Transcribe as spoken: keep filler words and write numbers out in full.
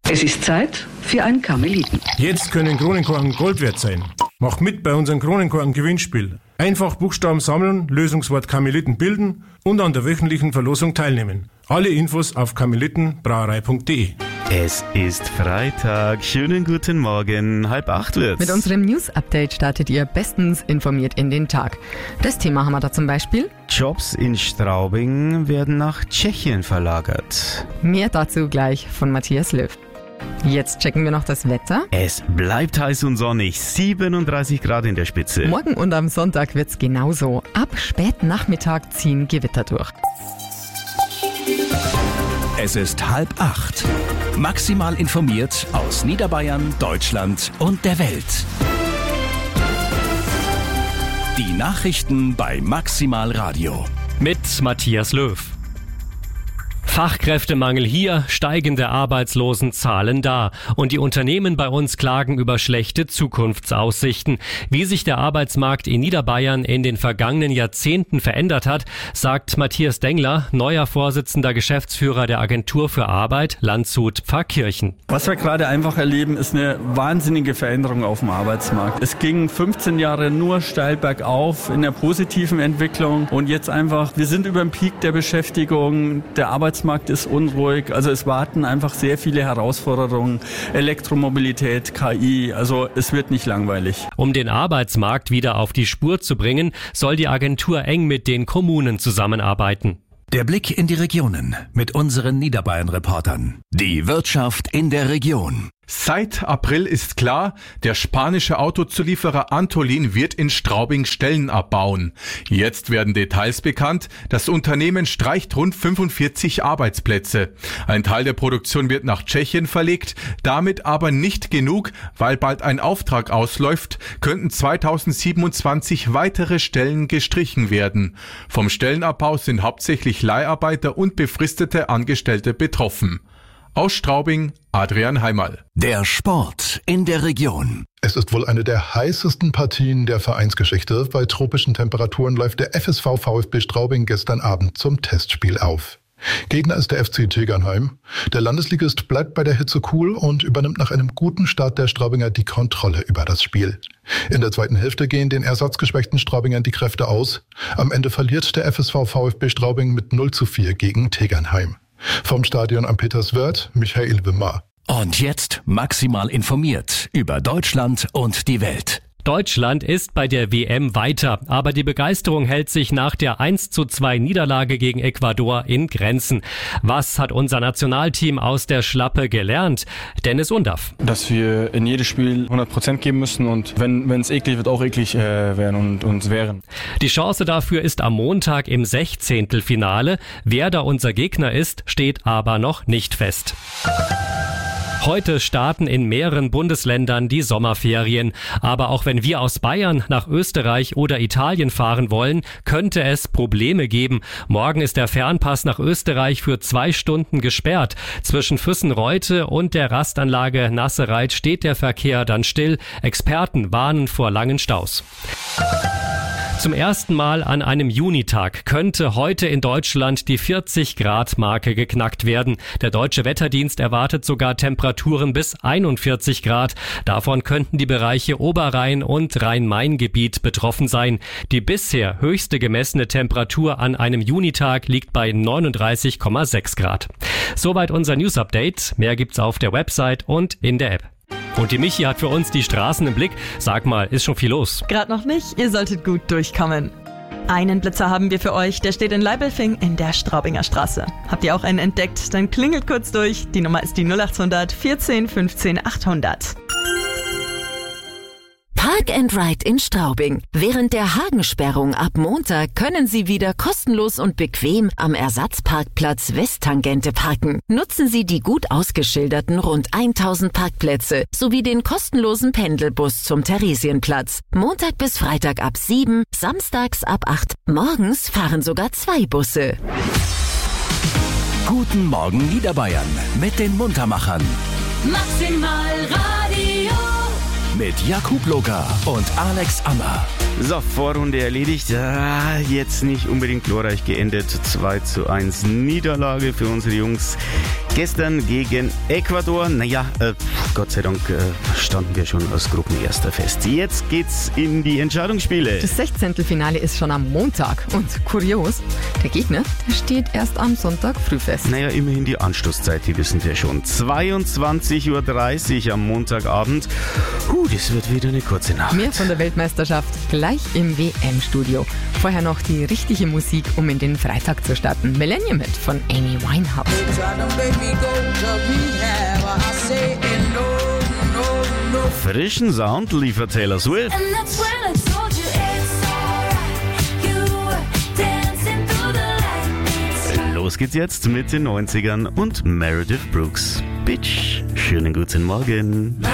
Es ist Zeit für ein Karmeliten. Jetzt können Kronenkorken Gold wert sein. Mach mit bei unserem Kronenkorken-Gewinnspiel. Einfach Buchstaben sammeln, Lösungswort Karmeliten bilden und an der wöchentlichen Verlosung teilnehmen. Alle Infos auf karmelitenbrauerei punkt de. Es ist Freitag. Schönen guten Morgen. Halb acht wird's. Mit unserem News-Update startet ihr bestens informiert in den Tag. Das Thema haben wir da zum Beispiel. Jobs in Straubing werden nach Tschechien verlagert. Mehr dazu gleich von Matthias Löw. Jetzt checken wir noch das Wetter. Es bleibt heiß und sonnig. siebenunddreißig Grad in der Spitze. Morgen und am Sonntag wird's genauso. Ab späten Nachmittag ziehen Gewitter durch. Es ist halb acht. Maximal informiert aus Niederbayern, Deutschland und der Welt. Die Nachrichten bei Maximal Radio. Mit Matthias Löw. Fachkräftemangel hier, steigende Arbeitslosenzahlen da. Und die Unternehmen bei uns klagen über schlechte Zukunftsaussichten. Wie sich der Arbeitsmarkt in Niederbayern in den vergangenen Jahrzehnten verändert hat, sagt Matthias Dengler, neuer Vorsitzender Geschäftsführer der Agentur für Arbeit Landshut-Pfarrkirchen. Was wir gerade einfach erleben, ist eine wahnsinnige Veränderung auf dem Arbeitsmarkt. Es ging fünfzehn Jahre nur steil bergauf in der positiven Entwicklung und jetzt einfach, wir sind über dem Peak der Beschäftigung, der Arbeitsmarkt Markt ist unruhig, also es warten einfach sehr viele Herausforderungen, Elektromobilität, K I, also es wird nicht langweilig. Um den Arbeitsmarkt wieder auf die Spur zu bringen, soll die Agentur eng mit den Kommunen zusammenarbeiten. Der Blick in die Regionen mit unseren Niederbayern-Reportern. Die Wirtschaft in der Region. Seit April ist klar, der spanische Autozulieferer Antolin wird in Straubing Stellen abbauen. Jetzt werden Details bekannt. Das Unternehmen streicht rund fünfundvierzig Arbeitsplätze. Ein Teil der Produktion wird nach Tschechien verlegt, damit aber nicht genug, weil bald ein Auftrag ausläuft, könnten zweitausendsiebenundzwanzig weitere Stellen gestrichen werden. Vom Stellenabbau sind hauptsächlich Leiharbeiter und befristete Angestellte betroffen. Aus Straubing, Adrian Heimal. Der Sport in der Region. Es ist wohl eine der heißesten Partien der Vereinsgeschichte. Bei tropischen Temperaturen läuft der F S V VfB Straubing gestern Abend zum Testspiel auf. Gegner ist der F C Tegernheim. Der Landesligist bleibt bei der Hitze cool und übernimmt nach einem guten Start der Straubinger die Kontrolle über das Spiel. In der zweiten Hälfte gehen den ersatzgeschwächten Straubingern die Kräfte aus. Am Ende verliert der F S V VfB Straubing mit null zu vier gegen Tegernheim. Vom Stadion am Peterswörth, Michael Wimmer. Und jetzt maximal informiert über Deutschland und die Welt. Deutschland ist bei der W M weiter, aber die Begeisterung hält sich nach der eins zu zwei Niederlage gegen Ecuador in Grenzen. Was hat unser Nationalteam aus der Schlappe gelernt? Dennis Undaff. Dass wir in jedes Spiel hundert Prozent geben müssen und wenn es eklig wird, auch eklig äh, werden und uns wehren. Die Chance dafür ist am Montag im Sechzehntelfinale. Wer da unser Gegner ist, steht aber noch nicht fest. Heute starten in mehreren Bundesländern die Sommerferien. Aber auch wenn wir aus Bayern nach Österreich oder Italien fahren wollen, könnte es Probleme geben. Morgen ist der Fernpass nach Österreich für zwei Stunden gesperrt. Zwischen Füssenreute und der Rastanlage Nassereit steht der Verkehr dann still. Experten warnen vor langen Staus. Zum ersten Mal an einem Junitag könnte heute in Deutschland die vierzig Grad Marke geknackt werden. Der Deutsche Wetterdienst erwartet sogar Temperaturen bis einundvierzig Grad. Davon könnten die Bereiche Oberrhein und Rhein-Main-Gebiet betroffen sein. Die bisher höchste gemessene Temperatur an einem Junitag liegt bei neununddreißig Komma sechs Grad. Soweit unser News-Update. Mehr gibt's auf der Website und in der App. Und die Michi hat für uns die Straßen im Blick. Sag mal, ist schon viel los? Gerade noch nicht, ihr solltet gut durchkommen. Einen Blitzer haben wir für euch, der steht in Leibelfing in der Straubinger Straße. Habt ihr auch einen entdeckt? Dann klingelt kurz durch. Die Nummer ist die null achthundert vierzehn fünfzehn achthundert. Park and Ride in Straubing. Während der Hagensperrung ab Montag können Sie wieder kostenlos und bequem am Ersatzparkplatz Westtangente parken. Nutzen Sie die gut ausgeschilderten rund tausend Parkplätze sowie den kostenlosen Pendelbus zum Theresienplatz. Montag bis Freitag ab sieben, samstags ab acht. Morgens fahren sogar zwei Busse. Guten Morgen Niederbayern mit den Muntermachern. Maximal Radio. mit Jakub Loga und Alex Ammer. So, Vorrunde erledigt. Ah, jetzt nicht unbedingt glorreich geendet. zwei zu eins Niederlage für unsere Jungs. Gestern gegen Ecuador. Naja, äh, Gott sei Dank äh, standen wir schon als Gruppenerster fest. Jetzt geht's in die Entscheidungsspiele. Das Sechzehntelfinale ist schon am Montag. Und kurios, der Gegner, der steht erst am Sonntag früh fest. Naja, immerhin die Anstoßzeit, die wissen wir schon. zweiundzwanzig Uhr dreißig am Montagabend. Huh, das wird wieder eine kurze Nacht. Mehr von der Weltmeisterschaft gleich im W M-Studio. Vorher noch die richtige Musik, um in den Freitag zu starten. Millennium Hit von Amy Winehouse. Frischen Sound liefert Taylor Swift. Los geht's jetzt mit den neunzigern und Meredith Brooks. Bitch, schönen guten Morgen.